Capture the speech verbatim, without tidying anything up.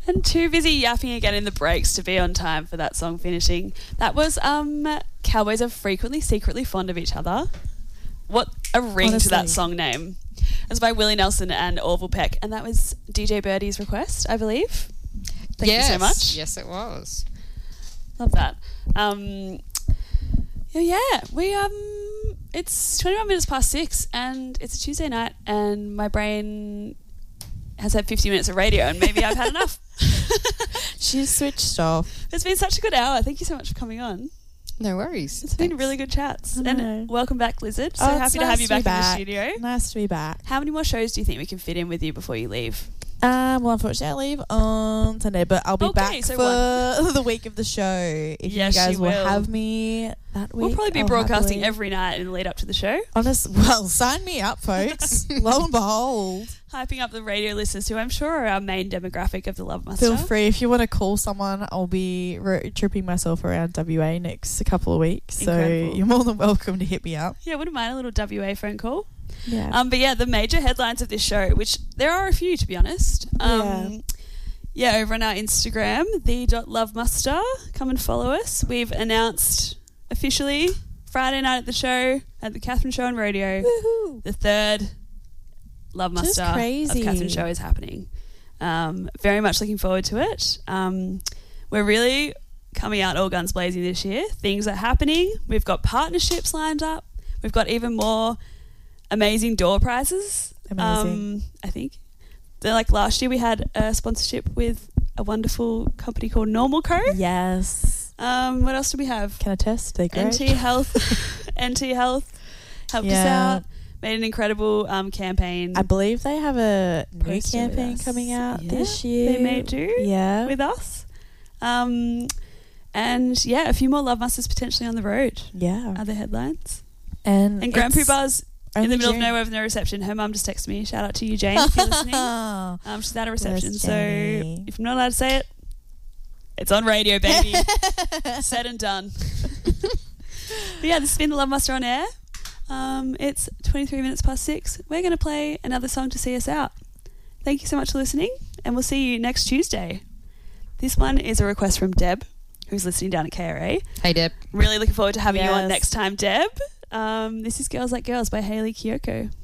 And too busy yapping again in the breaks to be on time for that song finishing. That was um, Cowboys Are Frequently Secretly Fond of Each Other. What a ring Honestly. to that song name. It was by Willie Nelson and Orville Peck, and that was D J Birdie's request, I believe. Thank yes. you so much. Yes, it was. Love that. Um, yeah, yeah, we um, it's twenty-one minutes past six, and it's a Tuesday night, and my brain has had fifty minutes of radio, and maybe I've had enough. She's switched off. It's been such a good hour. Thank you so much for coming on. No worries. It's been really good chats. I know. And welcome back, Lizard. So Oh, it's happy to nice have you to be back, in back. the studio. Nice to be back. How many more shows do you think we can fit in with you before you leave? Um, well, unfortunately, I leave on Sunday, but I'll be Okay, back so for the week of the show. If Yes, you guys you will will. have me that week, We'll probably be I'll broadcasting happily- every night in the lead up to the show. Honest, well, sign me up, folks. Lo and behold, Hyping up the radio listeners who I'm sure are our main demographic of the Love Muster. feel free if you want to call someone. I'll be road tripping myself around W A next couple of weeks, so Incredible. you're more than welcome to hit me up. Yeah, wouldn't mind a little W A phone call. Yeah. Um, but yeah, the major headlines of this show, which there are a few to be honest. Um, yeah. over on our Instagram, the dot lovemuster. Come and follow us. We've announced officially Friday night at the show at the Catherine Show and Rodeo. Woohoo. The third Love Just Muster crazy. of Catherine Show is happening. Um, very much looking forward to it. Um, we're really coming out all guns blazing this year. Things are happening. We've got partnerships lined up. We've got even more amazing door prizes. Amazing. Um, I think. They're like last year we had a sponsorship with a wonderful company called Normal Co. Yes. Um, what else do we have? Can I test? They're great. N T Health. N T Health helped us Yeah. out. Made an incredible um, campaign. I believe they have a new Poster with campaign us. coming out Yeah, this year. They may do Yeah. with us. Um, and yeah, a few more Love Musters potentially on the road. yeah. Other headlines. And, And Grand Prix it's Buzz in the only middle of June. nowhere with no reception. Her mum just texted me. Shout out to you, Jane, if you're listening. Um, she's at a reception. Bless So Janie. if I'm not allowed to say it, it's on radio, baby. Said and done. But yeah, this has been the Love Muster on air. Um, it's twenty-three minutes past six. We're going to play another song to see us out. Thank you so much for listening, and we'll see you next Tuesday. This one is a request from Deb, who's listening down at K R A. Hey, Deb. Really looking forward to having you on Yes. next time, Deb. Um, this is Girls Like Girls by Hayley Kiyoko.